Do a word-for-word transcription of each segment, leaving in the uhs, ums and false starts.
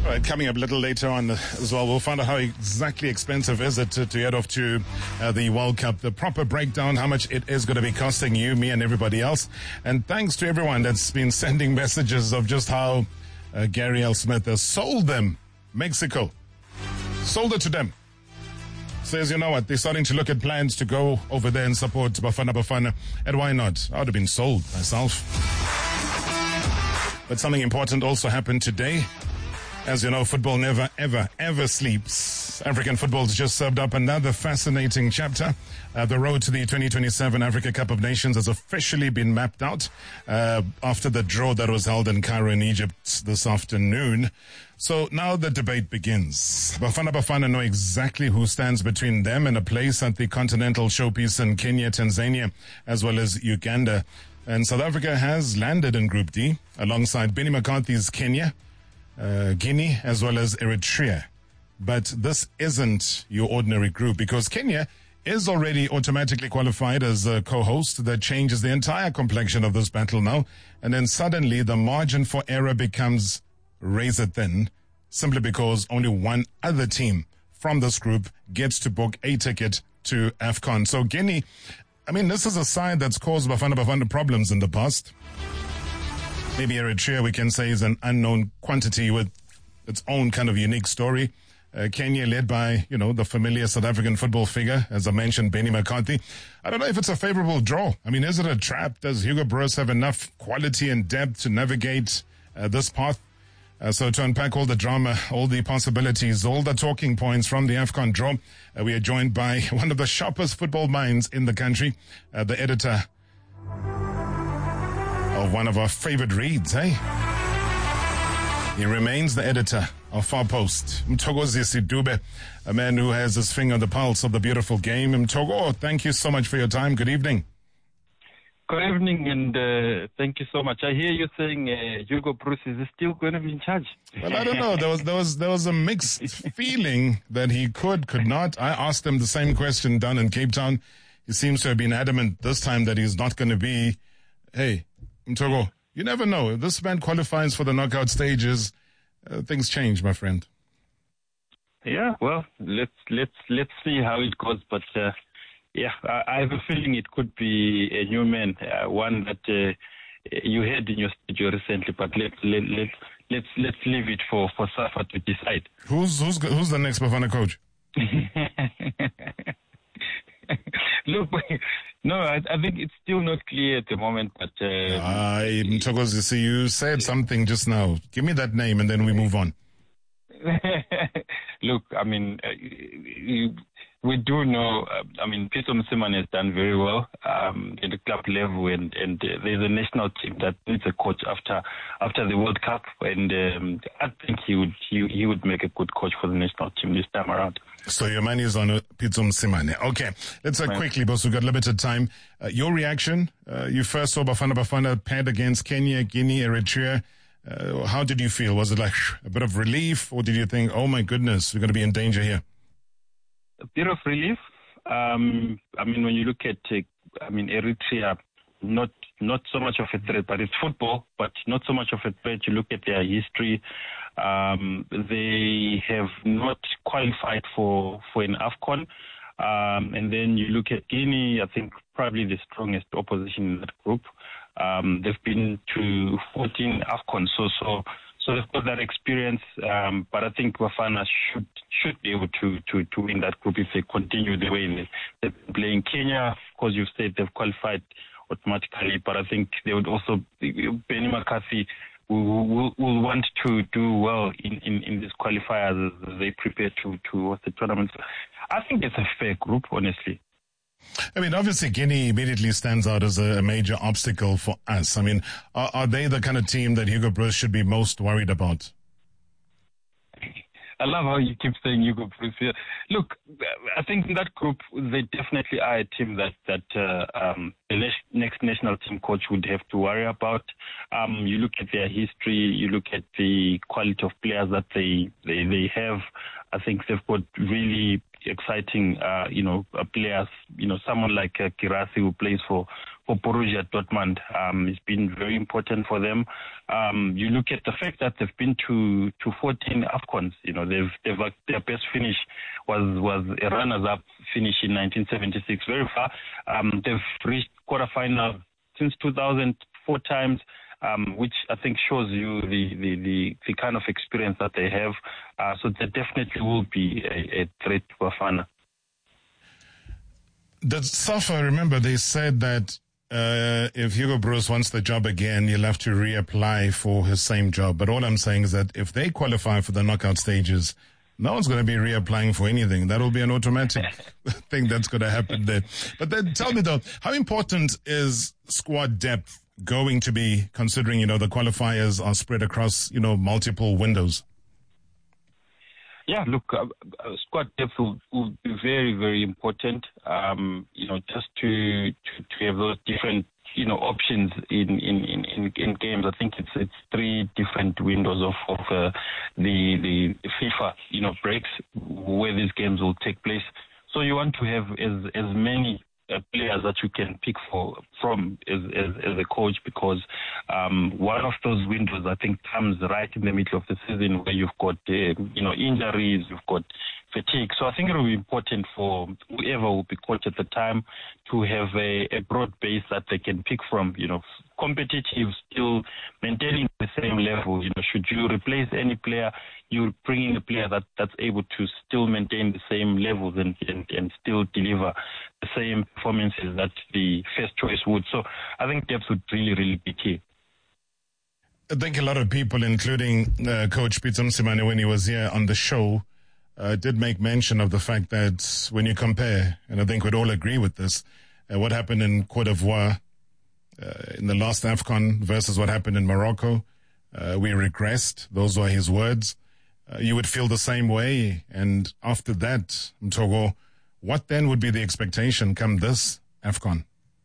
Right, coming up a little later on as well, we'll find out how exactly expensive is it to, to head off to uh, the World Cup. The proper breakdown, how much it is going to be costing you, me, and everybody else. And thanks to everyone that's been sending messages of just how uh, Gary L. Smith has sold them Mexico. Sold it to them. Says, you know what, they're starting to look at plans to go over there and support Bafana Bafana. And why not? I would have been sold myself. But something important also happened today. As you know, football never, ever, ever sleeps. African football's just served up another fascinating chapter. Uh, the road to the twenty twenty-seven Africa Cup of Nations has officially been mapped out uh, after the draw that was held in Cairo in Egypt this afternoon. So now the debate begins. Bafana Bafana know exactly who stands between them and a place at the continental showpiece in Kenya, Tanzania, as well as Uganda. And South Africa has landed in Group D alongside Benny McCarthy's Kenya, Uh, Guinea, as well as Eritrea. But this isn't your ordinary group because Kenya is already automatically qualified as a co-host. That changes the entire complexion of this battle now. And then suddenly the margin for error becomes razor thin simply because only one other team from this group gets to book a ticket to AFCON. So Guinea, I mean, this is a side that's caused Bafana Bafana problems in the past. Maybe Eritrea, we can say, is an unknown quantity with its own kind of unique story. Uh, Kenya led by, you know, the familiar South African football figure, as I mentioned, Benny McCarthy. I don't know if it's a favorable draw. I mean, is it a trap? Does Hugo Broos have enough quality and depth to navigate uh, this path? Uh, so to unpack all the drama, all the possibilities, all the talking points from the AFCON draw, uh, we are joined by one of the sharpest football minds in the country, uh, the editor of one of our favorite reads, eh? He remains the editor of Far Post, Mthokozisi Dube, a man who has his finger on the pulse of the beautiful game. Mthogo, thank you so much for your time. Good evening. Good evening, and uh, thank you so much. I hear you saying uh, Hugo Broos is still going to be in charge. Well, I don't know. There was there was there was a mixed feeling that he could, could not. I asked him the same question down in Cape Town. He seems to have been adamant this time that he's not going to be. Hey, Mthogo, you never know. If this man qualifies for the knockout stages, uh, things change, my friend. Yeah, well, let's let's let's see how it goes. But uh, yeah, I, I have a feeling it could be a new man, uh, one that uh, you had in your studio recently. But let let let let's let's leave it for for Safa to decide. Who's who's who's the next Bafana coach? Look, no, I, I think it's still not clear at the moment, but... Uh, I, Mthokozisi, you said something just now. Give me that name and then we move on. Look, I mean, uh, you, we do know, uh, I mean, Pitso Mosimane has done very well um, at the club level, and, and uh, there's a national team that needs a coach after after the World Cup, and um, I think he would he, he would make a good coach for the national team this time around. So your money is on Pitso Mosimane. Okay, let's uh, quickly, boss, we've got limited time. Uh, your reaction, uh, you first saw Bafana Bafana paired against Kenya, Guinea, Eritrea. Uh, how did you feel? Was it like a bit of relief, or did you think, oh my goodness, we're going to be in danger here? A bit of relief. Um, I mean, when you look at, uh, I mean, Eritrea, not not so much of a threat, but it's football, but not so much of a threat. You look at their history. Um, they have not qualified for, for an AFCON. Um, and then you look at Guinea, I think probably the strongest opposition in that group. Um, they've been to fourteen AFCON, so so so they've got that experience. Um, but I think Bafana should should be able to, to, to win that group if they continue the way they, they're playing. Kenya, of course, you've said they've qualified automatically, but I think they would also, Benny McCarthy will, will, will want to do well in, in, in these qualifiers as they prepare to, to host the tournament. I think it's a fair group, honestly. I mean, obviously, Guinea immediately stands out as a major obstacle for us. I mean, are, are they the kind of team that Hugo Broos should be most worried about? I love how you keep saying Hugo Broos here. Look, I think in that group, they definitely are a team that that uh, um, the next national team coach would have to worry about. Um, you look at their history, you look at the quality of players that they they, they have. I think they've got really exciting, uh, you know, uh, players. You know, someone like uh, Kirasi who plays for for Borussia Dortmund. Um, it's been very important for them. Um, you look at the fact that they've been to, to fourteen AFCONs. You know, they've, they've their best finish was was a runners-up finish in nineteen seventy-six. Very far. Um, they've reached quarterfinal since two thousand four times. Um, which I think shows you the, the, the, the kind of experience that they have. Uh, so there definitely will be a, a threat to Bafana. The SAFA, remember, they said that uh, if Hugo Broos wants the job again, he'll have to reapply for his same job. But all I'm saying is that if they qualify for the knockout stages, no one's going to be reapplying for anything. That'll be an automatic thing that's going to happen there. But then tell me, though, how important is squad depth going to be, considering, you know, the qualifiers are spread across, you know, multiple windows? Yeah, look, uh, uh, squad depth will, will be very, very important. Um, you know, just to, to to have those different, you know, options in in, in, in, in games. I think it's it's three different windows of of uh, the the FIFA, you know, breaks where these games will take place. So you want to have as as many Uh, players that you can pick for from as, as, as a coach, because um, one of those windows I think comes right in the middle of the season where you've got uh, you know injuries, you've got fatigue. So I think it will be important for whoever will be coach at the time to have a, a broad base that they can pick from. You know, competitive, still maintaining the same level. You know, should you replace any player, you're bringing a player that, that's able to still maintain the same levels and, and, and still deliver the same performances that the first choice would. So I think depth would really, really be key. I think a lot of people, including uh, Coach Pitso Mosimane, when he was here on the show, uh, did make mention of the fact that when you compare, and I think we'd all agree with this, uh, what happened in Cote d'Ivoire uh, in the last AFCON versus what happened in Morocco, uh, we regressed. Those were his words. Uh, you would feel the same way. And after that, Mtogo, what then would be the expectation come this AFCON?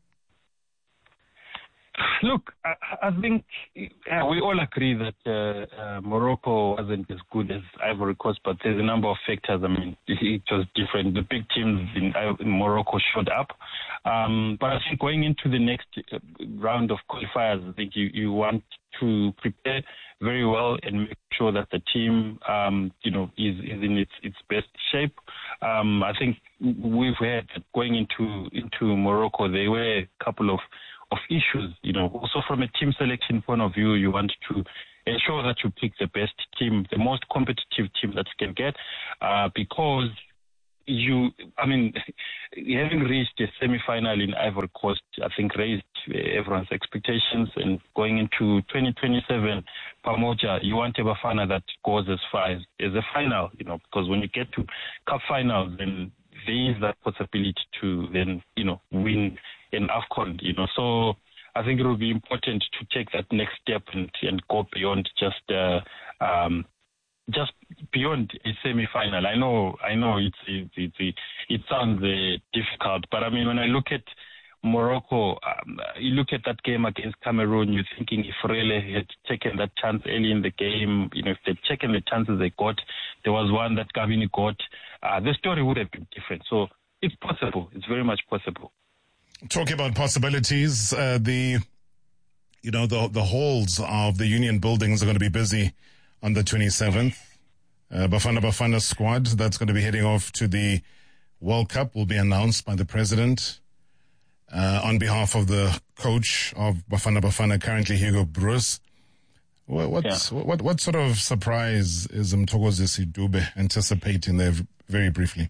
Look, I, I think uh, we all agree that uh, uh, Morocco wasn't as good as Ivory Coast, but there's a number of factors. I mean, it was different. The big teams in, in Morocco showed up. Um, but I think going into the next round of qualifiers, I think you, you want to prepare very well and make sure that the team, um, you know, is, is in its, its best shape. Um, I think we've had going into into Morocco, there were a couple of of issues, you know. Also from a team selection point of view, you want to ensure that you pick the best team, the most competitive team that you can get, uh, because you, I mean, having reached a semi-final in Ivory Coast, I think raised everyone's expectations. And going into twenty twenty-seven, Pamoja, you want a Bafana that goes as far as, as a final, you know, because when you get to cup finals, then there is that possibility to then, you know, win an AFCON, you know. So I think it will be important to take that next step and, and go beyond just uh, um, just beyond a semi-final. I know, I know, it's it it, it, it sounds uh, difficult, but I mean, when I look at Morocco, um, you look at that game against Cameroon, you're thinking if Rele had taken that chance early in the game, you know, if they'd taken the chances they got, there was one that Gavini got, uh, the story would have been different. So it's possible. It's very much possible. Talking about possibilities, uh, the you know the the halls of the union buildings are going to be busy on the twenty-seventh. Uh, Bafana Bafana squad that's going to be heading off to the World Cup will be announced by the president uh, on behalf of the coach of Bafana Bafana, currently Hugo Broos. What what's, yeah. what what sort of surprise is Mthokozisi Dube anticipating there? Very briefly.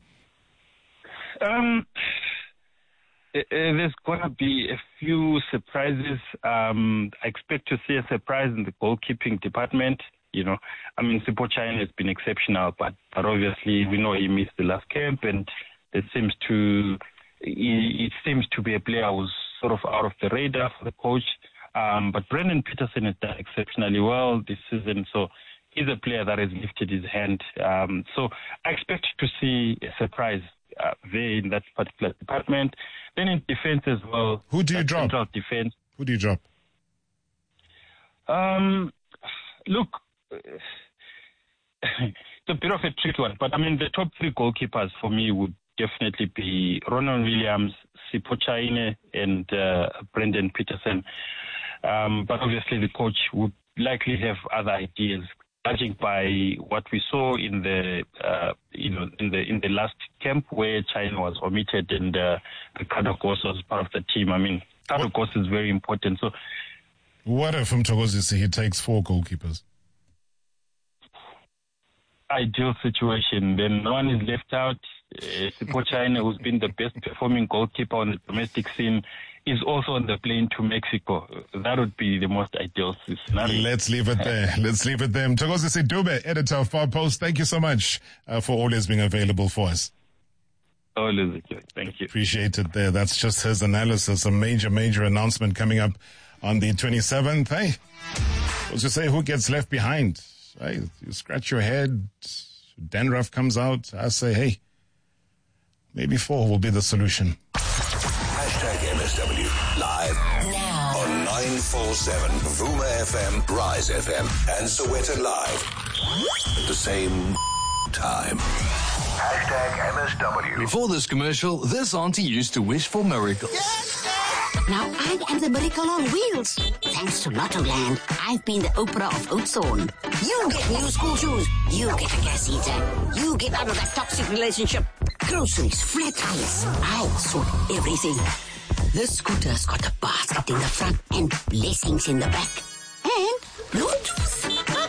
Um. There's going to be a few surprises. Um, I expect to see a surprise in the goalkeeping department. You know, I mean, Sipho China has been exceptional, but, but obviously we know he missed the last camp, and it seems to it seems to be a player who's sort of out of the radar for the coach. Um, but Brendan Peterson has done exceptionally well this season, so he's a player that has lifted his hand. Um, so I expect to see a surprise uh, there in that particular department. Then in defense as well. Who do you drop? Central defense. Who do you drop? Um, look, it's a bit of a tricky one, but I mean the top three goalkeepers for me would definitely be Ronald Williams, Sipho Chine, and uh, Brendan Peterson. Um, but obviously the coach would likely have other ideas, judging by what we saw in the uh, you know in the in the last camp where China was omitted and uh, Ricardo Goss was part of the team. I mean, Ricardo Goss is very important. So, what if Mthokozisi he takes four goalkeepers? Ideal situation. Then no one is left out. Uh, Sipho Chine, who's been the best performing goalkeeper on the domestic scene, is also on the plane to Mexico. That would be the most ideal scenario. Let's leave it there. Let's leave it there. Mthokozisi Dube, editor of Far Post, thank you so much uh, for always being available for us. Always a joy. Thank you. Appreciate it there. That's just his analysis. A major, major announcement coming up on the twenty-seventh. Hey, let's just say who gets left behind. Right? You scratch your head, Dandruff comes out. I say, hey, maybe four will be the solution. Hashtag M S W live now on nine forty-seven Vuma F M, Rise F M, and Soweto Live at the same time. Hashtag M S W. Before this commercial, this auntie used to wish for miracles. Now I am the miracle on wheels. Thanks to Lottoland, I've been the Oprah of Oatzone. You get new school shoes. You get a gas heater. You get out of that toxic relationship. Groceries, flat tires. I sort everything. This scooter's got a basket in the front and blessings in the back. And Bluetooth.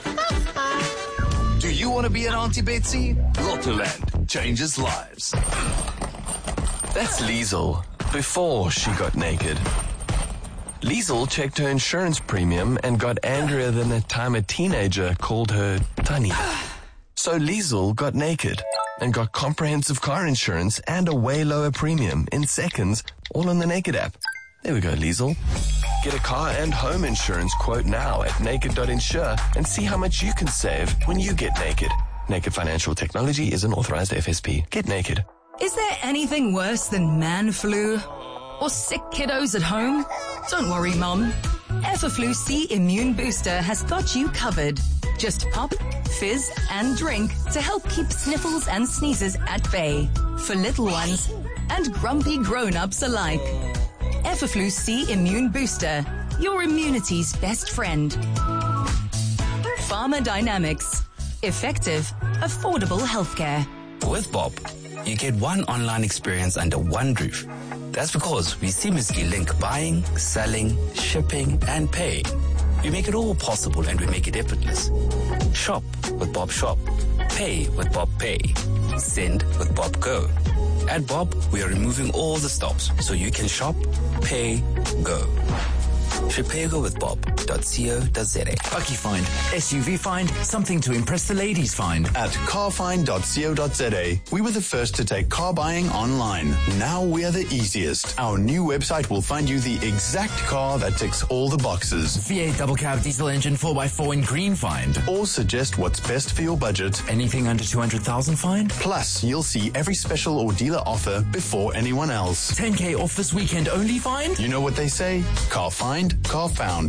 Do you want to be an Auntie Betsy? Lottoland changes lives. That's Liesel, before she got naked. Liesel checked her insurance premium and got angrier than the time a teenager called her Tunny. So Liesel got naked and got comprehensive car insurance and a way lower premium in seconds, all on the Naked app. There we go, Liesel. Get a car and home insurance quote now at naked dot insure and see how much you can save when you get naked. Naked Financial Technology is an authorized F S P. Get naked. Is there anything worse than man flu? Or sick kiddos at home? Don't worry, Mum. Everflu C Immune Booster has got you covered. Just pop, fizz, and drink to help keep sniffles and sneezes at bay for little ones and grumpy grown-ups alike. Everflu C Immune Booster, your immunity's best friend. Pharma Dynamics. Effective, affordable healthcare. With Bob, you get one online experience under one roof. That's because we seamlessly link buying, selling, shipping, and paying. We make it all possible and we make it effortless. Shop with Bob Shop. Pay with Bob Pay. Send with Bob Go. At Bob, we are removing all the stops so you can shop, pay, go. Shipego with bob dot co dot za. Bucky Find, S U V Find, something to impress the ladies find. At car find dot co dot za, we were the first to take car buying online. Now we're the easiest. Our new website will find you the exact car that ticks all the boxes. V eight double cab diesel engine four by four in green find. Or suggest what's best for your budget. Anything under two hundred thousand find. Plus, you'll see every special or dealer offer before anyone else. ten K off this weekend only find. You know what they say? Car find, car found.